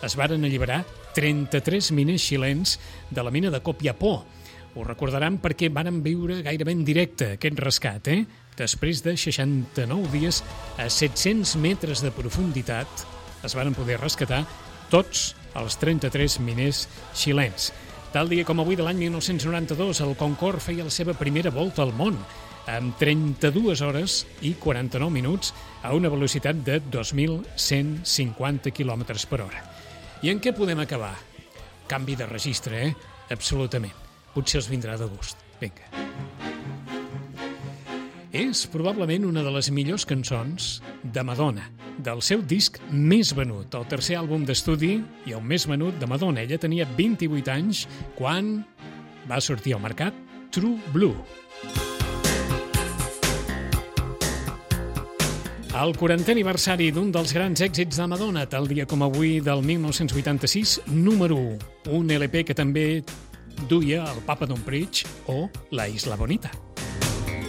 es varen alliberar 33 miners xilens de la mina de Copiapó. Ho recordaran perquè varen viure gairebé en directe aquest rescat, Després de 69 dies a 700 metres de profunditat es varen poder rescatar tots els 33 miners xilens. Tal dia com avui de l'any 1992, el Concorde feia la seva primera volta al món, amb 32 hores i 49 minuts a una velocitat de 2.150 km per hora. I en què podem acabar? Canvi de registre, Absolutament. Potser els vindrà de gust. Vinga. És probablement una de les millors cançons de Madonna, del seu disc més venut, el tercer àlbum d'estudi i el més venut de Madonna. Ella tenia 28 anys quan va sortir al mercat True Blue. El 40è aniversari d'un dels grans èxits de Madonna, tal dia com avui del 1986, número 1, un LP que també duia el Papa Don't Preach o La Isla Bonita.